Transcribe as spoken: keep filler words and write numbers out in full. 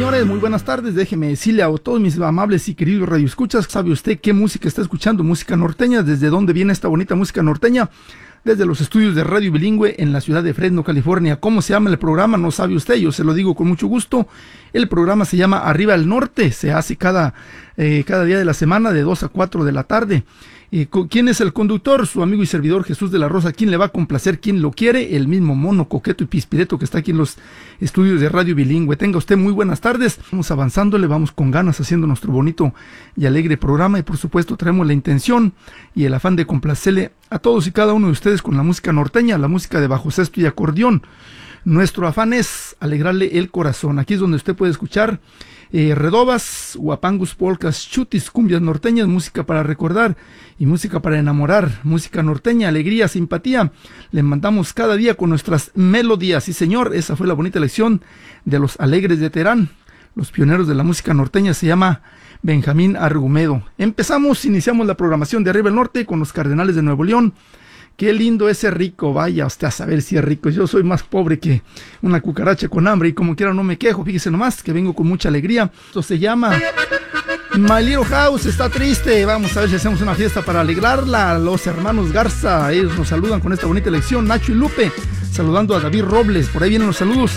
señores, muy buenas tardes. Déjeme decirle a todos mis amables y queridos radioescuchas, ¿sabe usted qué música está escuchando? Música norteña. ¿Desde dónde viene esta bonita música norteña? Desde los estudios de Radio Bilingüe en la ciudad de Fresno, California. ¿Cómo se llama el programa? No sabe usted, yo se lo digo con mucho gusto. El programa se llama Arriba al Norte, se hace cada, eh, cada día de la semana de dos a cuatro de la tarde. Eh, ¿Quién es el conductor? Su amigo y servidor Jesús de la Rosa. ¿Quién le va a complacer? ¿Quién lo quiere? El mismo mono, coqueto y pispireto que está aquí en los estudios de Radio Bilingüe. Tenga usted muy buenas tardes. Vamos avanzándole, vamos con ganas haciendo nuestro bonito y alegre programa, y por supuesto traemos la intención y el afán de complacerle a todos y cada uno de ustedes con la música norteña, la música de bajo sexto y acordeón. Nuestro afán es alegrarle el corazón. Aquí es donde usted puede escuchar Eh, redobas, huapangus, polcas, chutis, cumbias norteñas, música para recordar y música para enamorar, música norteña, alegría, simpatía. Le mandamos cada día con nuestras melodías. Sí, señor, esa fue la bonita lección de los Alegres de Terán. Los pioneros de la música norteña se llama Benjamín Argumedo. Empezamos, iniciamos la programación de Arriba el Norte con los Cardenales de Nuevo León. Qué lindo ese rico, vaya usted a saber si es rico. Yo soy más pobre que una cucaracha con hambre y como quiera no me quejo. Fíjese nomás que vengo con mucha alegría. Esto se llama My Little House, está triste. Vamos a ver si hacemos una fiesta para alegrarla. Los hermanos Garza, ellos nos saludan con esta bonita lección. Nacho y Lupe, saludando a David Robles. Por ahí vienen los saludos